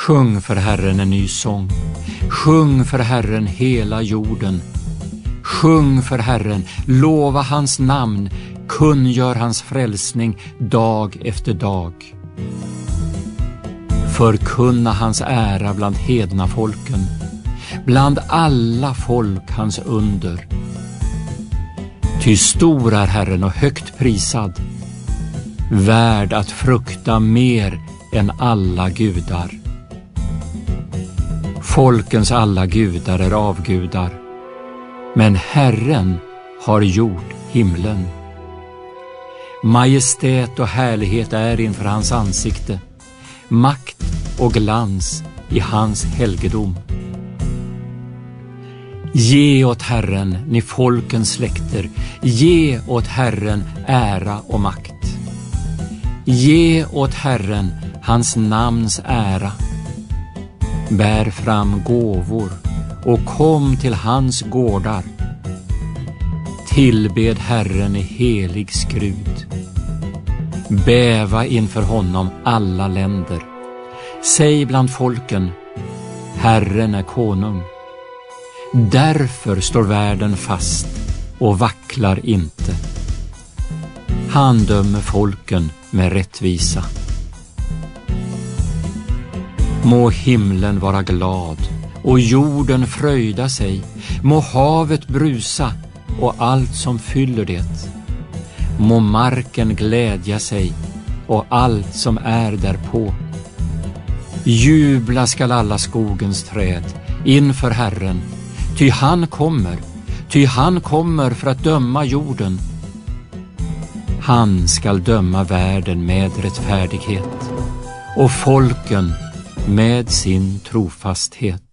Sjung för Herren en ny sång. Sjung för Herren hela jorden. Sjung för Herren, lova hans namn, kungör hans frälsning dag efter dag. Förkunna hans ära bland hedna folken, bland alla folk hans under. Ty stor är Herren och högt prisad, värd att frukta mer än alla gudar. Folkens alla gudar är avgudar, men Herren har gjort himlen. Majestät och härlighet är inför hans ansikte, makt och glans i hans helgedom. Ge åt Herren, ni folkens släkter, ge åt Herren ära och makt. Ge åt Herren hans namns ära. Bär fram gåvor och kom till hans gårdar. Tillbed Herren i helig skrud. Bäva inför honom alla länder. Säg bland folken, Herren är konung. Därför står världen fast och vacklar inte. Han dömer folken med rättvisa. Må himlen vara glad och jorden fröjda sig. Må havet brusa och allt som fyller det. Må marken glädja sig och allt som är därpå. Jubla skall alla skogens träd inför Herren, ty han kommer för att döma jorden. Han skall döma världen med rättfärdighet och folken med sin trofasthet.